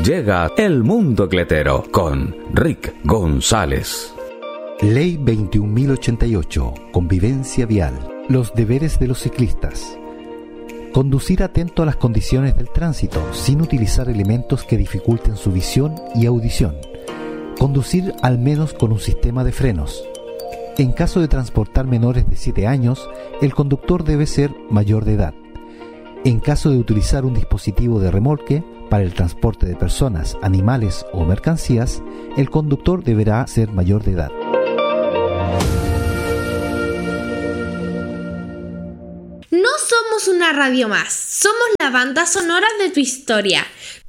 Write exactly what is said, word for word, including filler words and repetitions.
Llega El Mundo Cletero con Rick González. Ley veintiún mil ochenta y ocho. Convivencia vial. Los deberes de los ciclistas. Conducir atento a las condiciones del tránsito, sin utilizar elementos que dificulten su visión y audición. Conducir al menos con un sistema de frenos. En caso de transportar menores de siete años, el conductor debe ser mayor de edad. En caso de utilizar un dispositivo de remolque para el transporte de personas, animales o mercancías, el conductor deberá ser mayor de edad. No somos una radio más, somos la banda sonora de tu historia.